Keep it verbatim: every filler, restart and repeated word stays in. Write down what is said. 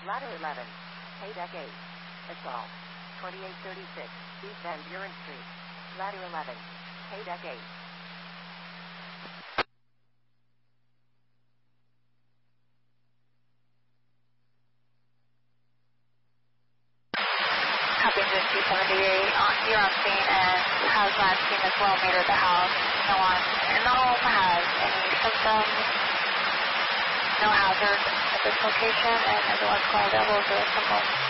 Ladder eleven. Hay Deck eight. Assault. twenty-eight thirty-six. East Van Buren Street. Ladder eleven. Hay Deck eight. Copy to two seventy-eight. On, you're on scene and hazmat team as well metered the house. No one in the home has any symptoms. No hazard at this location, and everyone's called out over the home.